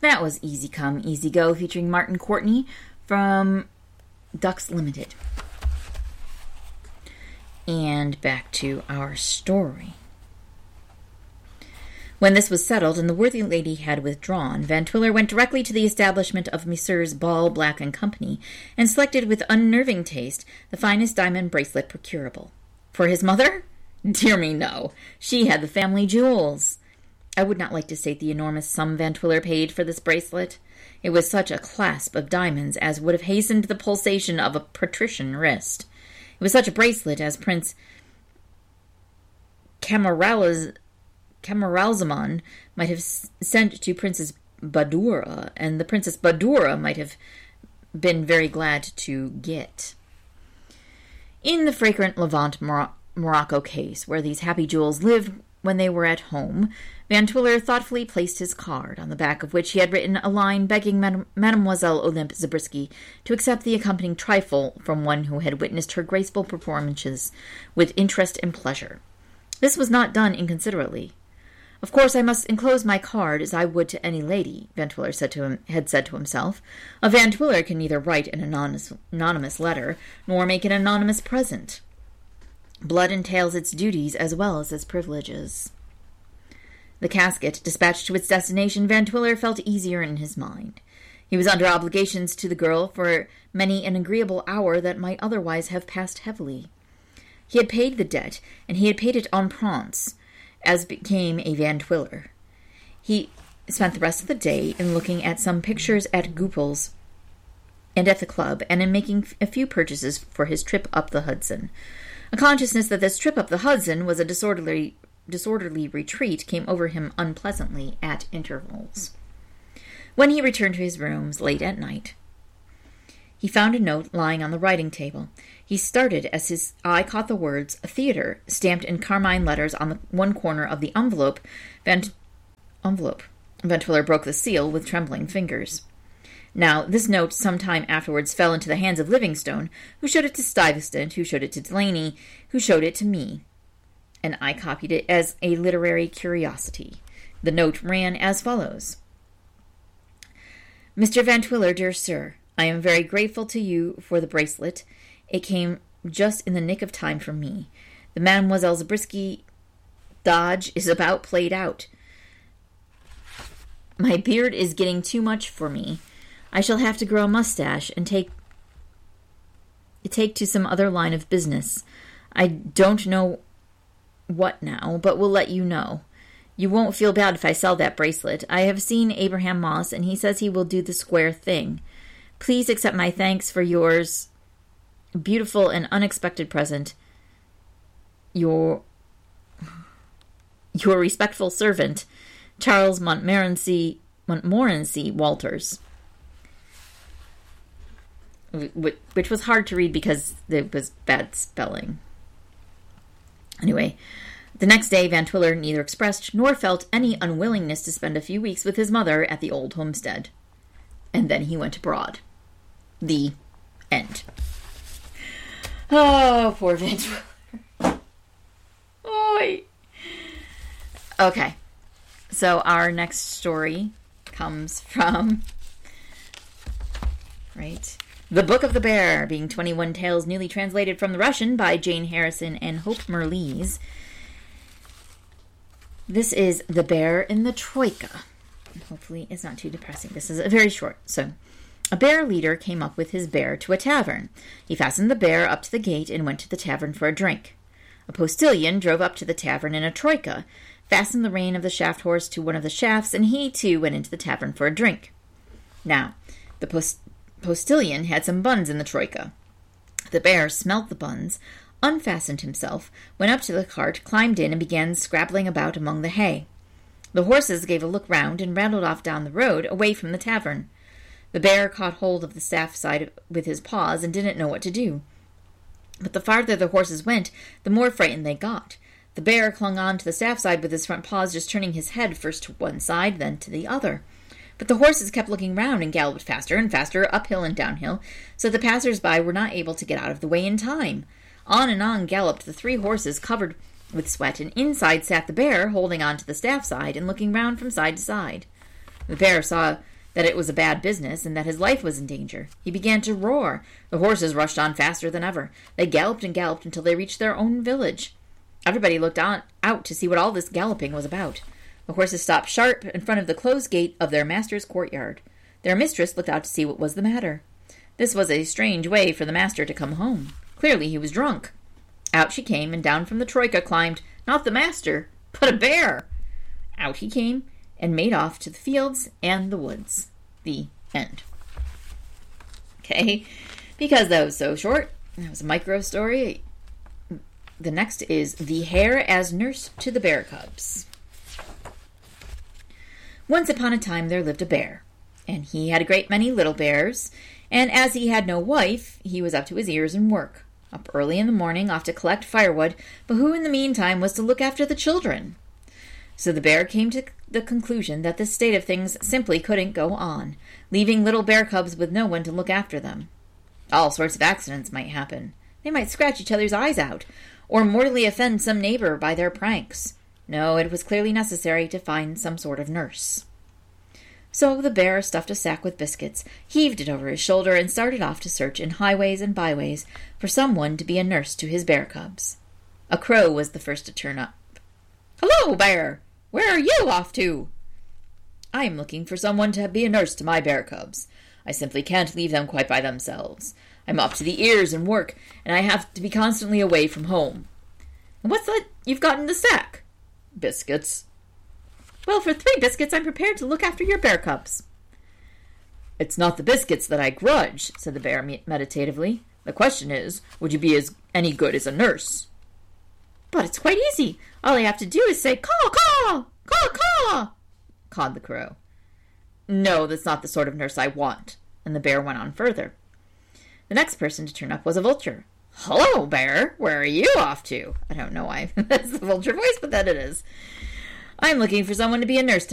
That was Easy Come, Easy Go, featuring Martin Courtney from Ducks Limited. And back to our story. When this was settled and the worthy lady had withdrawn, Van Twiller went directly to the establishment of Messrs. Ball, Black and Company, and selected with unnerving taste the finest diamond bracelet procurable. For his mother? Dear me, no. She had the family jewels. I would not like to state the enormous sum Van Twiller paid for this bracelet. It was such a clasp of diamonds as would have hastened the pulsation of a patrician wrist. It was such a bracelet as Prince Camaralzaman might have sent to Princess Badoura, and the Princess Badoura might have been very glad to get. In the fragrant Levant Morocco case, where these happy jewels lived when they were at home, Van Twiller thoughtfully placed his card, on the back of which he had written a line begging Mademoiselle Olympe Zabriskie to accept the accompanying trifle from one who had witnessed her graceful performances with interest and pleasure. This was not done inconsiderately. Of course I must enclose my card as I would to any lady, Van Twiller had said to himself. A Van Twiller can neither write an anonymous letter nor make an anonymous present. Blood entails its duties as well as its privileges. The casket dispatched to its destination, Van Twiller felt easier in his mind. He was under obligations to the girl for many an agreeable hour that might otherwise have passed heavily. He had paid the debt, and he had paid it en prince, as became a Van Twiller. He spent the rest of the day in looking at some pictures at Goupil's and at the club, and in making a few purchases for his trip up the Hudson. A consciousness that this trip up the Hudson was a disorderly retreat came over him unpleasantly at intervals. When he returned to his rooms late at night, he found a note lying on the writing table. He started as his eye caught the words "Theater" stamped in carmine letters on the one corner of the envelope. Van Twiller broke the seal with trembling fingers. Now, this note some time afterwards fell into the hands of Livingstone, who showed it to Stuyvesant, who showed it to Delany, who showed it to me, and I copied it as a literary curiosity. The note ran as follows. Mr. Van Twiller, dear sir, I am very grateful to you for the bracelet. It came just in the nick of time for me. The Mademoiselle Zabriskie dodge is about played out. My beard is getting too much for me. I shall have to grow a mustache and take to some other line of business. I don't know what now, but will let you know. You won't feel bad if I sell that bracelet. I have seen Abraham Moss, and he says he will do the square thing. Please accept my thanks for yours beautiful and unexpected present. Your respectful servant, Charles Montmorency Walters. Which was hard to read because it was bad spelling. Anyway, the next day Van Twiller neither expressed nor felt any unwillingness to spend a few weeks with his mother at the old homestead. And then he went abroad. The end. Oh, poor Van Twiller. Oy. Okay, so our next story comes from, The Book of the Bear, being 21 tales newly translated from the Russian by Jane Harrison and Hope Merlees. This is The Bear in the Troika. Hopefully it's not too depressing. This is very short. So, a bear leader came up with his bear to a tavern. He fastened the bear up to the gate and went to the tavern for a drink. A postilion drove up to the tavern in a troika, fastened the rein of the shaft horse to one of the shafts, and he, too, went into the tavern for a drink. Now, the postilion had some buns in the troika. The bear smelt the buns, unfastened himself, went up to the cart, climbed in, and began scrabbling about among the hay. The horses gave a look round and rattled off down the road, away from the tavern. The bear caught hold of the staff side with his paws and didn't know what to do. But the farther the horses went, the more frightened they got. The bear clung on to the staff side with his front paws, just turning his head first to one side, then to the other. But the horses kept looking round and galloped faster and faster, uphill and downhill, so the passers-by were not able to get out of the way in time. On and on galloped the 3 horses, covered with sweat, and inside sat the bear, holding on to the staff side and looking round from side to side. The bear saw that it was a bad business and that his life was in danger. He began to roar. The horses rushed on faster than ever. They galloped and galloped until they reached their own village. Everybody looked out to see what all this galloping was about. The horses stopped sharp in front of the closed gate of their master's courtyard. Their mistress looked out to see what was the matter. This was a strange way for the master to come home. Clearly he was drunk. Out she came, and down from the troika climbed, not the master, but a bear. Out he came, and made off to the fields and the woods. The end. Okay, because that was so short, that was a micro story. The next is The Hare as Nurse to the Bear Cubs. Once upon a time there lived a bear, and he had a great many little bears, and as he had no wife, he was up to his ears in work. Up early in the morning, off to collect firewood, but who in the meantime was to look after the children? So the bear came to the conclusion that this state of things simply couldn't go on, leaving little bear cubs with no one to look after them. All sorts of accidents might happen. They might scratch each other's eyes out, or mortally offend some neighbor by their pranks. No, it was clearly necessary to find some sort of nurse. So the bear stuffed a sack with biscuits, heaved it over his shoulder, and started off to search in highways and byways for someone to be a nurse to his bear cubs. A crow was the first to turn up. "Hello, bear! Where are you off to?" "I am looking for someone to be a nurse to my bear cubs. I simply can't leave them quite by themselves. I'm up to the ears in work, and I have to be constantly away from home." "And what's that you've got in the sack?" "Biscuits." "Well, for 3 biscuits, I'm prepared to look after your bear cubs." "It's not the biscuits that I grudge," said the bear meditatively. "The question is, would you be any good as a nurse?" "But it's quite easy. All I have to do is say, 'Caw, caw, caw, caw,'" cawed the crow. "No, that's not the sort of nurse I want." And the bear went on further. The next person to turn up was a vulture. "Hello, bear. Where are you off to?" I don't know why that's the vulture voice, but that it is. "I'm looking for someone to be a nurse to